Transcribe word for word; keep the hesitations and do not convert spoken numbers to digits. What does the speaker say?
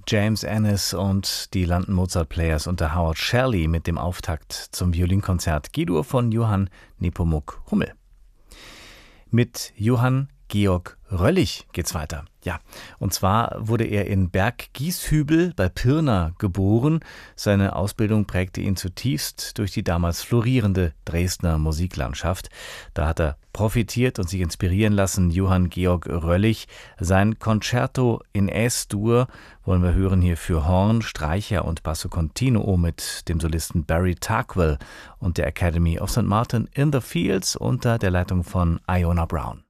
James Ennis und die London Mozart Players unter Howard Shelley mit dem Auftakt zum Violinkonzert G-Dur von Johann Nepomuk Hummel. Mit Johann Georg Röllich geht's weiter. Ja, und zwar wurde er in Berggieshübel bei Pirna geboren. Seine Ausbildung prägte ihn zutiefst durch die damals florierende Dresdner Musiklandschaft. Da hat er profitiert und sich inspirieren lassen. Johann Georg Röllich, sein Concerto in Es-Dur wollen wir hören hier für Horn, Streicher und Basso Continuo mit dem Solisten Barry Tarkwell und der Academy of Saint Martin in the Fields unter der Leitung von Iona Brown.